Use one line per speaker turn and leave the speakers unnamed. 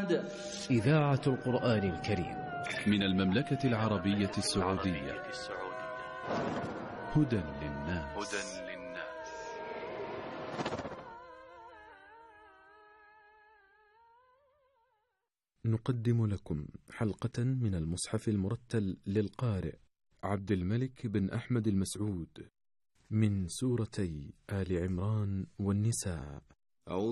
إذاعة القرآن الكريم
من المملكة العربية السعودية. هدى للناس.
نقدم لكم حلقة من المصحف المرتل للقارئ عبد الملك بن أحمد المسعود من سورتي آل عمران والنساء.